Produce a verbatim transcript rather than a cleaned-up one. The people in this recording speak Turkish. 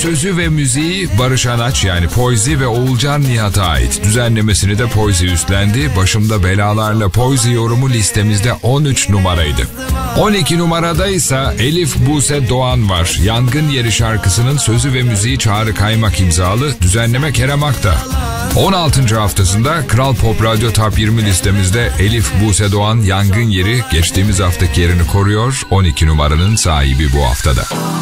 sözü ve müziği Barış Anaç yani Poyzi ve Oğulcan Nihat'a ait. Düzenlemesini de Poyzi üstlendi. Başımda belalarla Poyzi yorumu listemizde on üç numaraydı. on iki numarada ise Elif Buse Doğan var. Yangın Yeri şarkısının sözü ve müziği Çağrı Kaymak imzalı. Düzenleme Kerem Akta. on altıncı haftasında Kral Pop Radyo Top yirmi listemizde Elif Buse Doğan Yangın Yeri geçtiğimiz haftaki yerini koruyor. on iki numaranın sahibi bu haftada.